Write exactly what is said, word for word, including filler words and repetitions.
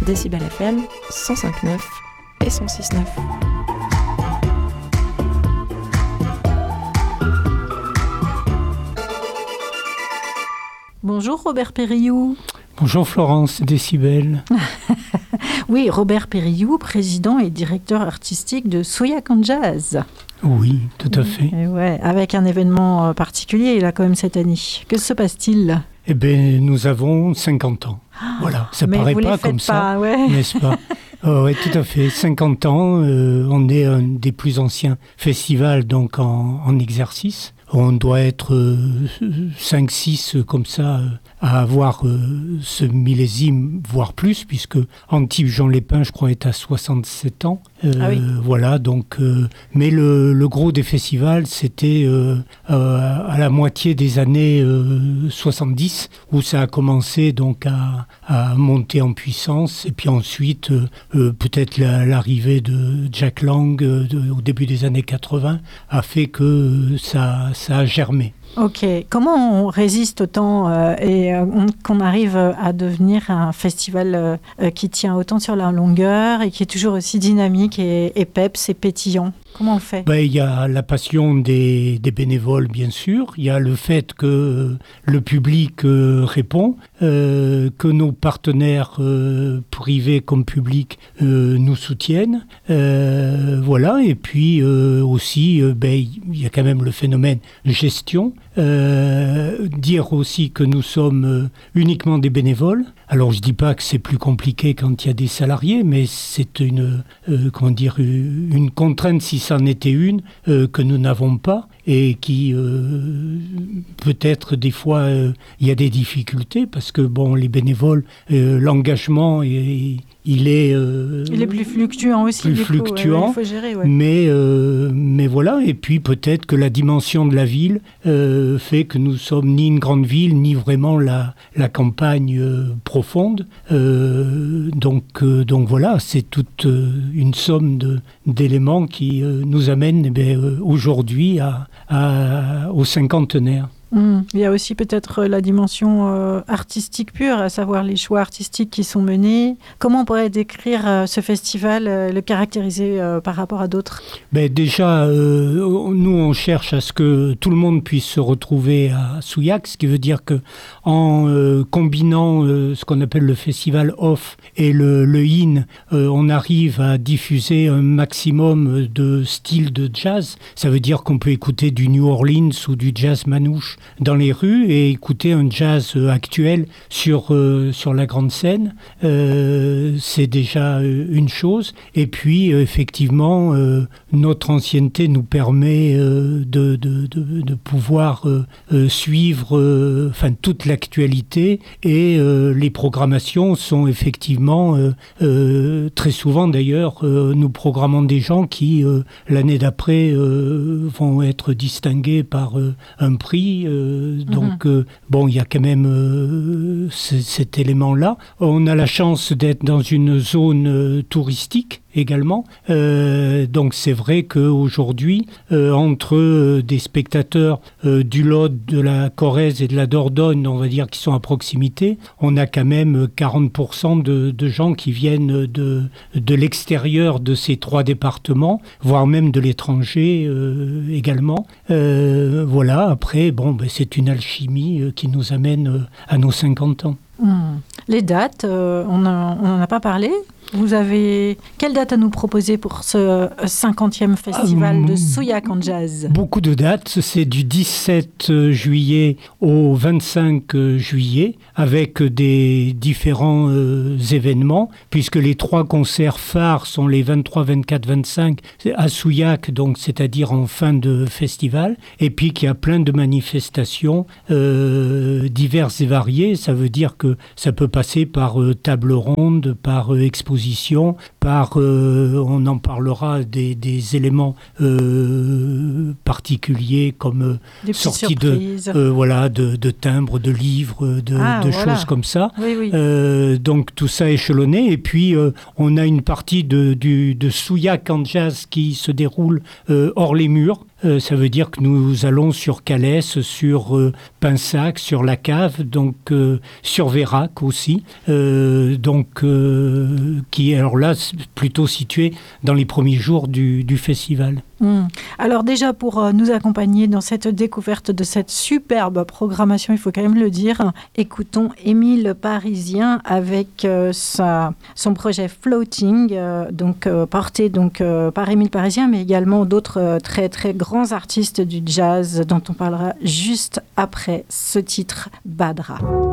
Décibel F M, cent cinq virgule neuf et cent six virgule neuf. Bonjour Robert Périllou. Bonjour Florence, Décibel. Oui, Robert Périllou, président et directeur artistique de Souillac en Jazz. Oui, tout à fait. Et ouais, avec un événement particulier là quand même cette année. Que se passe-t-il ? Eh bien, nous avons cinquante ans. Ah, voilà, ça ne paraît pas comme pas, ça, ouais. N'est-ce pas ? Oh, oui, tout à fait. cinquante ans, euh, on est un des plus anciens festivals donc en, en exercice. On doit être euh, cinq six euh, comme ça euh, à avoir euh, ce millésime, voire plus, puisque Antibes Jean Lépin, je crois, est à soixante-sept ans. Euh, ah oui. Voilà, donc. Euh, mais le, le gros des festivals, c'était euh, euh, à la moitié des années euh, soixante-dix, où ça a commencé donc à, à monter en puissance. Et puis ensuite, euh, euh, peut-être la, l'arrivée de Jack Lang euh, de, au début des années quatre-vingts a fait que euh, ça, ça a germé. Ok. Comment on résiste autant euh, et euh, on, qu'on arrive à devenir un festival euh, qui tient autant sur la longueur et qui est toujours aussi dynamique et, et peps et pétillant ? Comment on fait ? Ben, il y a la passion des, des bénévoles, bien sûr. Il y a le fait que euh, le public euh, répond, euh, que nos partenaires euh, privés comme publics euh, nous soutiennent. Euh, voilà. Et puis euh, aussi, euh, ben, il y a quand même le phénomène gestion. Euh, dire aussi que nous sommes euh, uniquement des bénévoles. Alors je dis pas que c'est plus compliqué quand il y a des salariés, mais c'est une euh, comment dire une contrainte, si ça en était une, euh, que nous n'avons pas et qui euh, peut-être des fois euh, il y a des difficultés parce que bon les bénévoles euh, l'engagement est, il est euh, il est plus fluctuant aussi plus du fluctuant, coup, ouais, ouais, il faut gérer, ouais. mais euh, mais voilà et puis peut-être que la dimension de la ville euh, fait que nous sommes ni une grande ville ni vraiment la la campagne euh, profonde euh, donc euh, donc voilà c'est toute euh, une somme de d'éléments qui euh, nous amènent eh bien, euh, aujourd'hui à, à au cinquantenaire. Mmh. Il y a aussi peut-être la dimension euh, artistique pure, à savoir les choix artistiques qui sont menés. Comment on pourrait décrire euh, ce festival, euh, le caractériser euh, par rapport à d'autres ? Ben déjà, euh, nous on cherche à ce que tout le monde puisse se retrouver à Souillac, ce qui veut dire que en euh, combinant euh, ce qu'on appelle le festival off et le, le in, euh, on arrive à diffuser un maximum de styles de jazz. Ça veut dire qu'on peut écouter du New Orleans ou du jazz manouche dans les rues et écouter un jazz actuel sur, euh, sur la grande scène. Euh, c'est déjà une chose. Et puis, euh, effectivement, euh, notre ancienneté nous permet euh, de, de, de, de pouvoir euh, euh, suivre euh, enfin, toute l'actualité et euh, les programmations sont effectivement, euh, euh, très souvent d'ailleurs, euh, nous programmons des gens qui, euh, l'année d'après, euh, vont être distingués par euh, un prix. Euh, donc, mm-hmm. euh, bon, il y a quand même euh, c- cet élément-là. On a la chance d'être dans une zone euh, touristique également. Euh, donc, c'est vrai qu'aujourd'hui, euh, entre euh, des spectateurs euh, du Lot, de la Corrèze et de la Dordogne, on va dire, qui sont à proximité, on a quand même quarante pour cent de, de gens qui viennent de, de l'extérieur de ces trois départements, voire même de l'étranger euh, également. Euh, voilà, après, bon, ben, c'est une alchimie euh, qui nous amène euh, à nos cinquante ans. Mmh. Les dates, euh, on n'en a pas parlé. Vous avez quelle date à nous proposer pour ce cinquantième festival de Souillac en Jazz ? Beaucoup de dates, c'est du dix-sept juillet au vingt-cinq juillet, avec des différents euh, événements, puisque les trois concerts phares sont les vingt-trois, vingt-quatre, vingt-cinq à Souillac, donc c'est-à-dire en fin de festival, et puis qu'il y a plein de manifestations euh, diverses et variées. Ça veut dire que ça peut passer par euh, table ronde, par euh, exposition, par, euh, on en parlera, des, des éléments euh, particuliers comme euh, sortie de, euh, voilà, de, de timbres, de livres, de, ah, de voilà. choses comme ça. Oui, oui. Euh, donc tout ça échelonné. Et puis euh, on a une partie de, du, de Souillac en Jazz qui se déroule euh, hors les murs. Euh, ça veut dire que nous allons sur Calais, sur euh, Pinsac, sur La Cave, donc euh, sur Vérac aussi. Euh, donc, euh, qui alors là, c'est plutôt situé dans les premiers jours du, du festival. Mmh. Alors déjà, pour euh, nous accompagner dans cette découverte de cette superbe programmation, il faut quand même le dire, écoutons Émile Parisien avec euh, sa, son projet Floating, euh, donc, euh, porté donc, euh, par Émile Parisien, mais également d'autres euh, très très grands artistes du jazz dont on parlera juste après ce titre, Badra.